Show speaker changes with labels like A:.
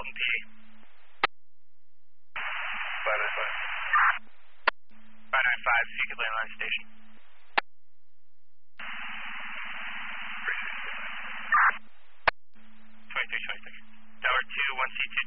A: Hilton PA. 595. 595, Secret Lane Line Station.